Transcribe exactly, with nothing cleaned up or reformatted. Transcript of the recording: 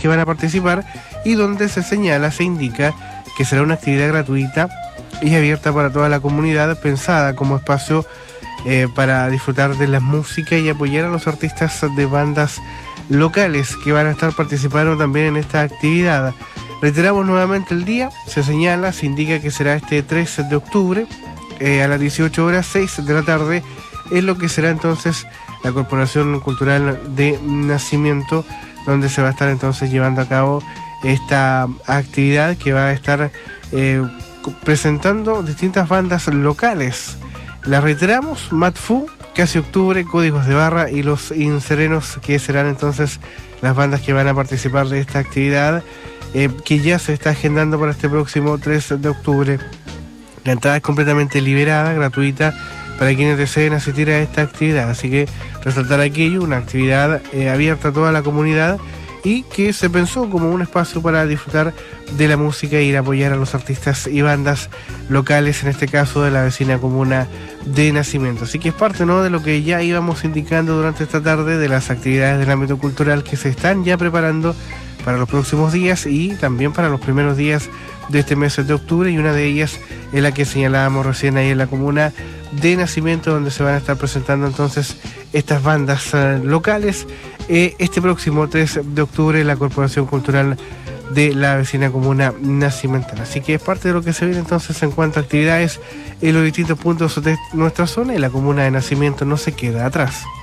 que van a participar y donde se señala, se indica que será una actividad gratuita y abierta para toda la comunidad, pensada como espacio eh, para disfrutar de la música y apoyar a los artistas de bandas locales que van a estar participando también en esta actividad. Reiteramos nuevamente el día, se señala, se indica que será este tres de octubre eh, a las dieciocho horas, seis de la tarde, es lo que será entonces la Corporación Cultural de Nacimiento, donde se va a estar entonces llevando a cabo esta actividad que va a estar eh, presentando distintas bandas locales. La reiteramos, Matfu, Casi Octubre, Códigos de Barra y Los Inserenos, que serán entonces las bandas que van a participar de esta actividad, eh, que ya se está agendando para este próximo tres de octubre. La entrada es completamente liberada, gratuita, para quienes deseen asistir a esta actividad. Así que resaltar aquello, una actividad eh, abierta a toda la comunidad y que se pensó como un espacio para disfrutar de la música e ir a apoyar a los artistas y bandas locales, en este caso de la vecina comuna de Nacimiento. Así que es parte, ¿no?, de lo que ya íbamos indicando durante esta tarde, de las actividades del ámbito cultural que se están ya preparando para los próximos días y también para los primeros días de este mes de octubre, y una de ellas es la que señalábamos recién ahí en la comuna de Nacimiento, donde se van a estar presentando entonces estas bandas uh, locales eh, este próximo tres de octubre en la Corporación Cultural de la vecina comuna nacimentana. Así que es parte de lo que se viene entonces en cuanto a actividades en los distintos puntos de nuestra zona, y la comuna de Nacimiento no se queda atrás.